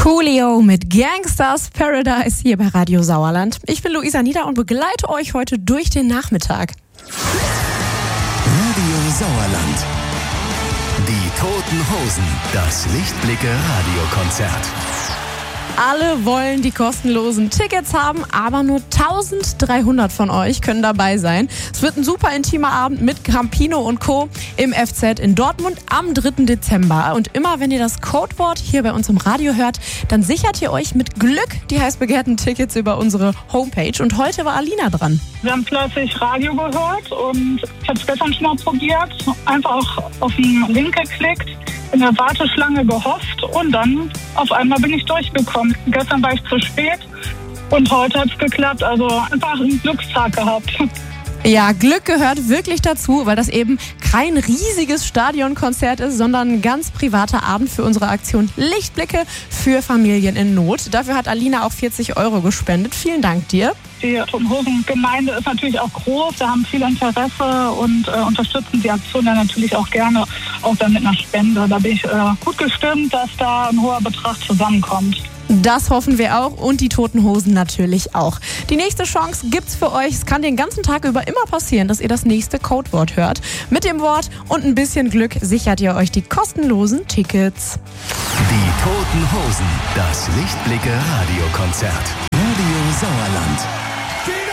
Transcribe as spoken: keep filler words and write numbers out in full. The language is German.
Coolio mit Gangsters Paradise hier bei Radio Sauerland. Ich bin Luisa Nieder und begleite euch heute durch den Nachmittag. Radio Sauerland. Die Toten Hosen. Das Lichtblicke-Radiokonzert. Alle wollen die kostenlosen Tickets haben, aber nur eintausenddreihundert von euch können dabei sein. Es wird ein super intimer Abend mit Campino und Co. im F Z in Dortmund am dritten Dezember. Und immer wenn ihr das Codewort hier bei uns im Radio hört, dann sichert ihr euch mit Glück die heiß begehrten Tickets über unsere Homepage. Und heute war Alina dran. Wir haben fleißig Radio gehört und ich habe es gestern schon mal probiert. Einfach auf den Link geklickt, in der Warteschlange gehofft und dann auf einmal bin ich durchgekommen. Gestern war ich zu spät und heute hat es geklappt. Also einfach einen Glückstag gehabt. Ja, Glück gehört wirklich dazu, weil das eben kein riesiges Stadionkonzert ist, sondern ein ganz privater Abend für unsere Aktion Lichtblicke für Familien in Not. Dafür hat Alina auch vierzig Euro gespendet. Vielen Dank dir. Die Toten Hosen Gemeinde ist natürlich auch groß, wir haben viel Interesse und äh, unterstützen die Aktion dann natürlich auch gerne, auch dann mit einer Spende. Da bin ich äh, gut gestimmt, dass da ein hoher Betrag zusammenkommt. Das hoffen wir auch und die Toten Hosen natürlich auch. Die nächste Chance gibt's für euch. Es kann den ganzen Tag über immer passieren, dass ihr das nächste Codewort hört. Mit dem Wort und ein bisschen Glück sichert ihr euch die kostenlosen Tickets. Die Toten Hosen. Das Lichtblicke-Radiokonzert. Radio Sauerland.